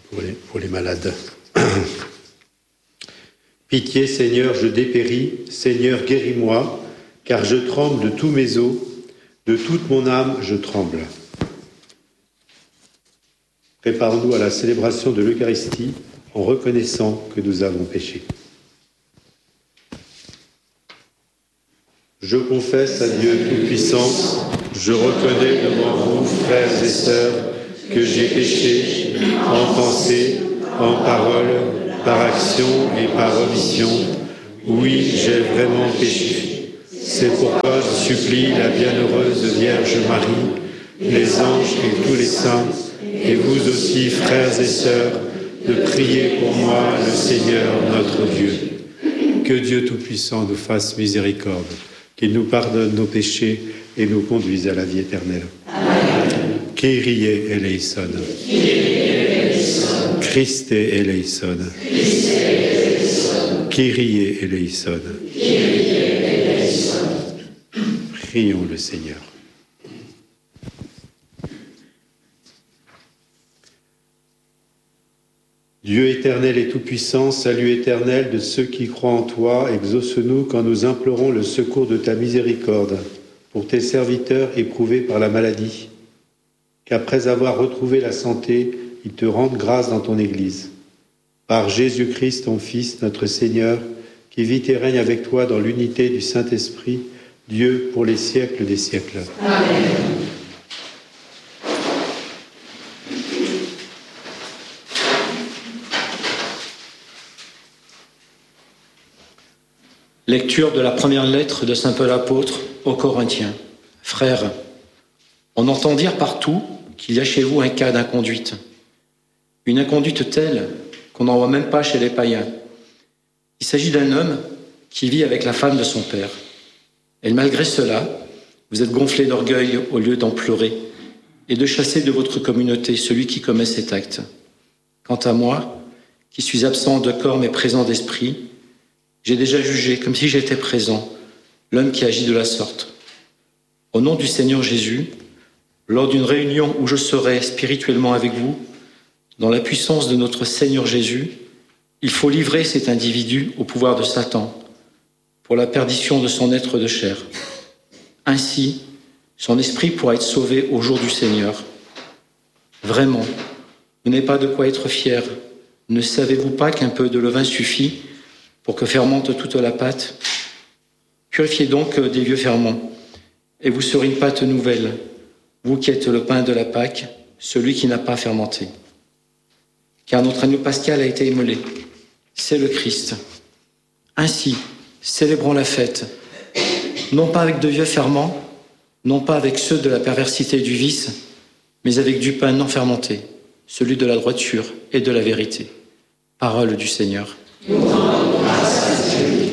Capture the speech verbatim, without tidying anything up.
pour les, pour les malades. Pitié, Seigneur, je dépéris. Seigneur, guéris-moi, car je tremble de tous mes os. De toute mon âme, je tremble. Préparons-nous à la célébration de l'Eucharistie en reconnaissant que nous avons péché. Je confesse à Dieu Tout-Puissant, je reconnais devant vous, frères et sœurs, que j'ai péché en pensée, en parole, par action et par omission. Oui, j'ai vraiment péché. C'est pourquoi je supplie la bienheureuse Vierge Marie, les anges et tous les saints, et vous aussi, frères et sœurs, de prier pour moi, le Seigneur notre Dieu. Que Dieu Tout-Puissant nous fasse miséricorde, qu'il nous pardonne nos péchés et nous conduise à la vie éternelle. Amen. Kyrie eleison. Christe eleison. Kyrie eleison. Prions le Seigneur. Dieu éternel et tout-puissant, salut éternel de ceux qui croient en toi, exauce-nous quand nous implorons le secours de ta miséricorde pour tes serviteurs éprouvés par la maladie, qu'après avoir retrouvé la santé, ils te rendent grâce dans ton Église. Par Jésus-Christ, ton Fils, notre Seigneur, qui vit et règne avec toi dans l'unité du Saint-Esprit, Dieu pour les siècles des siècles. Amen. Lecture de la première lettre de saint Paul apôtre aux Corinthiens. Frères, on entend dire partout qu'il y a chez vous un cas d'inconduite. Une inconduite telle qu'on n'en voit même pas chez les païens. Il s'agit d'un homme qui vit avec la femme de son père. Et malgré cela, vous êtes gonflés d'orgueil au lieu d'en pleurer et de chasser de votre communauté celui qui commet cet acte. Quant à moi, qui suis absent de corps mais présent d'esprit, j'ai déjà jugé, comme si j'étais présent, l'homme qui agit de la sorte. Au nom du Seigneur Jésus, lors d'une réunion où je serai spirituellement avec vous, dans la puissance de notre Seigneur Jésus, il faut livrer cet individu au pouvoir de Satan, pour la perdition de son être de chair. Ainsi, son esprit pourra être sauvé au jour du Seigneur. Vraiment, vous n'avez pas de quoi être fiers. Ne savez-vous pas qu'un peu de levain suffit pour que fermente toute la pâte? Purifiez donc des vieux ferments, et vous serez une pâte nouvelle, vous qui êtes le pain de la Pâque, celui qui n'a pas fermenté. Car notre agneau pascal a été immolé, c'est le Christ. Ainsi, célébrons la fête, non pas avec de vieux ferments, non pas avec ceux de la perversité et du vice, mais avec du pain non fermenté, celui de la droiture et de la vérité. Parole du Seigneur. Nous rendons grâce à Dieu.